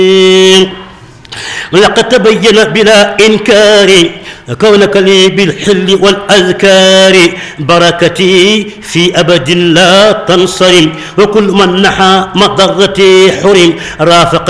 لقد تبين بلا إنكار كونك لي بالحل والأذكار بركتي في أبد لا تنصرم وكل من نحى مضرتي حرم رافق